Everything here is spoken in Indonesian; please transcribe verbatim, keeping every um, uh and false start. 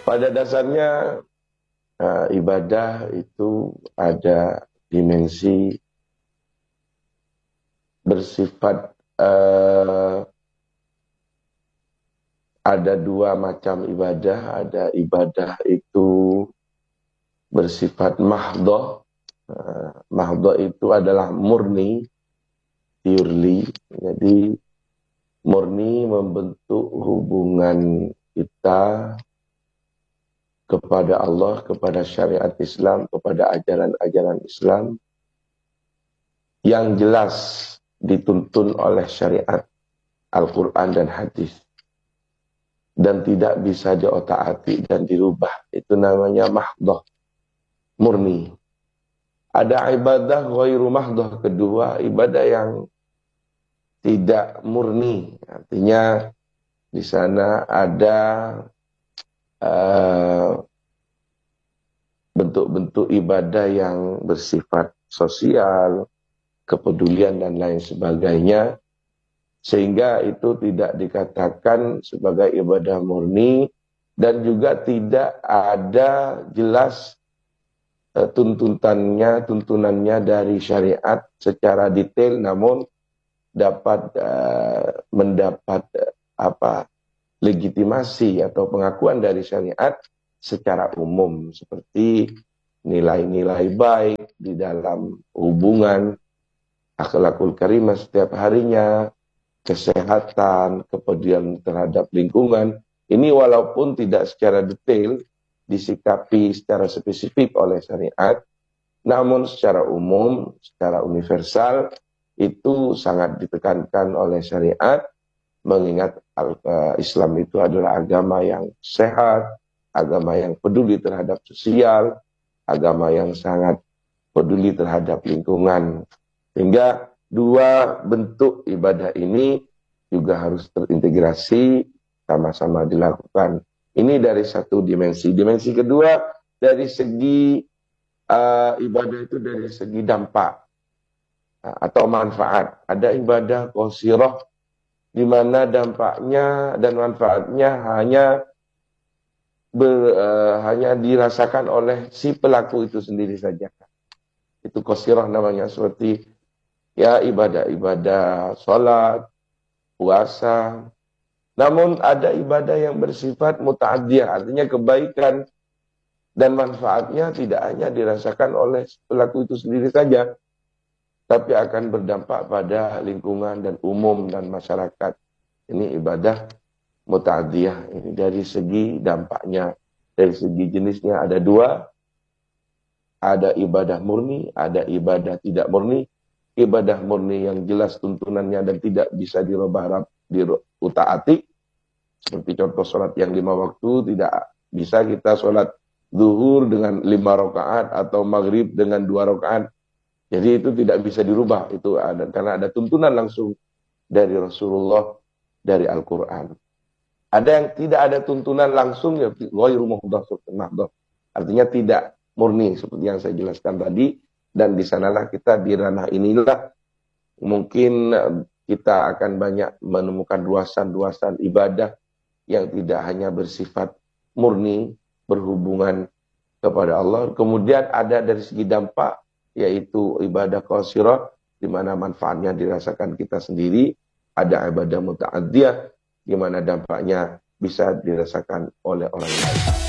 Pada dasarnya uh, ibadah itu ada dimensi bersifat uh, ada dua macam ibadah. Ada ibadah itu bersifat mahdoh. Uh, mahdoh itu adalah murni, purely. Jadi murni membentuk hubungan kita kepada Allah, kepada syariat Islam, kepada ajaran-ajaran Islam yang jelas dituntun oleh syariat Al-Quran dan hadis dan tidak bisa diotak-atik dan dirubah. Itu namanya mahdoh, murni. Ada ibadah ghairu mahdoh, kedua ibadah yang tidak murni. Artinya di sana ada bentuk-bentuk uh, ibadah yang bersifat sosial, kepedulian dan lain sebagainya, sehingga itu tidak dikatakan sebagai ibadah murni dan juga tidak ada jelas uh, tuntutannya, tuntunannya dari syariat secara detail, namun dapat uh, mendapat uh, apa legitimasi atau pengakuan dari syariat secara umum, seperti nilai-nilai baik di dalam hubungan, akhlakul karimah setiap harinya, kesehatan, kepedulian terhadap lingkungan. Ini walaupun tidak secara detail disikapi secara spesifik oleh syariat, namun secara umum, secara universal itu sangat ditekankan oleh syariat, mengingat Islam itu adalah agama yang sehat, agama yang peduli terhadap sosial, agama yang sangat peduli terhadap lingkungan. Sehingga dua bentuk ibadah ini juga harus terintegrasi, sama-sama dilakukan. Ini dari satu dimensi. Dimensi kedua, dari segi uh, ibadah itu dari segi dampak uh, atau manfaat. Ada ibadah qasirah, di mana dampaknya dan manfaatnya hanya ber, uh, hanya dirasakan oleh si pelaku itu sendiri saja. Itu qasirah namanya, seperti ya ibadah-ibadah sholat, puasa. Namun ada ibadah yang bersifat muta'adiyah, artinya kebaikan dan manfaatnya tidak hanya dirasakan oleh pelaku itu sendiri saja, tapi akan berdampak pada lingkungan dan umum dan masyarakat. Ini ibadah muta'adiyah. Ini dari segi dampaknya, dari segi jenisnya ada dua. Ada ibadah murni, ada ibadah tidak murni. Ibadah murni yang jelas tuntunannya dan tidak bisa dirubah diutak-atik. Seperti contoh sholat yang lima waktu, tidak bisa kita sholat zuhur dengan lima rakaat atau maghrib dengan dua rakaat. Jadi itu tidak bisa dirubah, itu ada karena ada tuntunan langsung dari Rasulullah, dari Al-Quran. Ada yang tidak ada tuntunan langsung, ya ghairu mahdoh, artinya tidak murni seperti yang saya jelaskan tadi. Dan di sanalah kita di ranah inilah mungkin kita akan banyak menemukan luasan-luasan ibadah yang tidak hanya bersifat murni berhubungan kepada Allah. Kemudian ada dari segi dampak, yaitu ibadah qasirah, di mana manfaatnya dirasakan kita sendiri. Ada ibadah muta'adiyah, di mana dampaknya bisa dirasakan oleh orang lain.